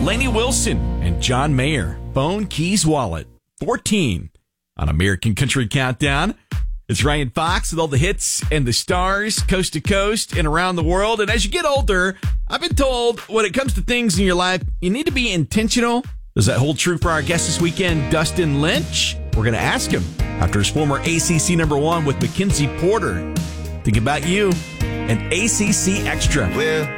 Lainey Wilson and John Mayer. Phone, Keys, Wallet. 14 on American Country Countdown. It's Ryan Fox with all the hits and the stars, coast to coast and around the world. And as you get older, I've been told when it comes to things in your life, you need to be intentional. Does that hold true for our guest this weekend, Dustin Lynch? We're going to ask him after his former ACC #1 with Mackenzie Porter. Think about you and ACC Extra. Well,